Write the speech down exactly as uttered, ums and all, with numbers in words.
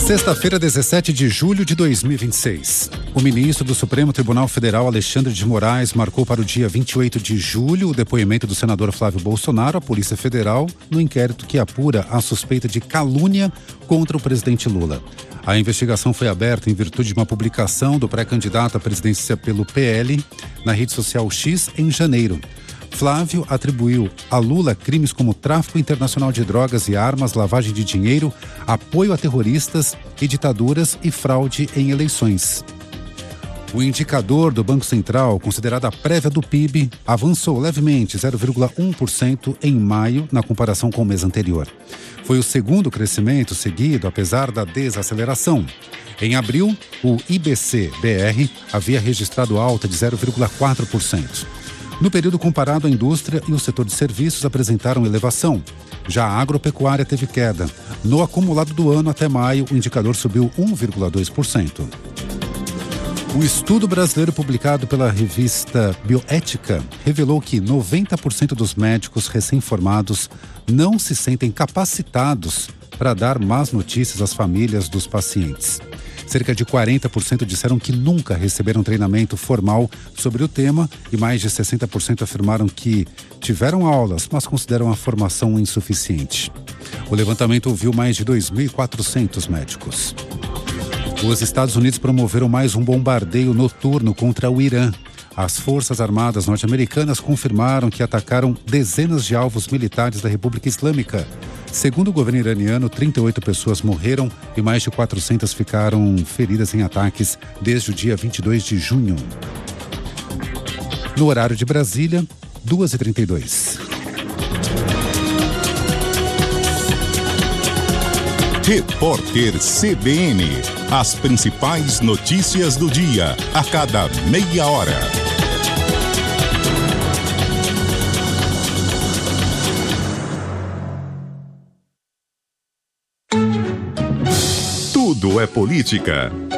Sexta-feira, dezessete de julho de dois mil e vinte e seis. O ministro do Supremo Tribunal Federal, Alexandre de Moraes, marcou para o dia vinte e oito de julho o depoimento do senador Flávio Bolsonaro à Polícia Federal no inquérito que apura a suspeita de calúnia contra o presidente Lula. A investigação foi aberta em virtude de uma publicação do pré-candidato à presidência pelo P L na rede social X em janeiro. Flávio atribuiu a Lula crimes como tráfico internacional de drogas e armas, lavagem de dinheiro, apoio a terroristas e ditaduras e fraude em eleições. O indicador do Banco Central, considerado a prévia do P I B, avançou levemente zero vírgula um por cento em maio, na comparação com o mês anterior. Foi o segundo crescimento seguido, apesar da desaceleração. Em abril, o I B C B R havia registrado alta de zero vírgula quatro por cento. No período comparado, a indústria e o setor de serviços apresentaram elevação. Já a agropecuária teve queda. No acumulado do ano até maio, o indicador subiu um vírgula dois por cento. O estudo brasileiro publicado pela revista Bioética revelou que noventa por cento dos médicos recém-formados não se sentem capacitados para dar más notícias às famílias dos pacientes. Cerca de quarenta por cento disseram que nunca receberam treinamento formal sobre o tema e mais de sessenta por cento afirmaram que tiveram aulas, mas consideram a formação insuficiente. O levantamento ouviu mais de dois mil e quatrocentos médicos. Os Estados Unidos promoveram mais um bombardeio noturno contra o Irã. As Forças Armadas norte-americanas confirmaram que atacaram dezenas de alvos militares da República Islâmica. Segundo o governo iraniano, trinta e oito pessoas morreram e mais de quatrocentas ficaram feridas em ataques desde o dia vinte e dois de junho. No horário de Brasília, duas e trinta e dois. Repórter C B N. As principais notícias do dia, a cada meia hora. Tudo é política.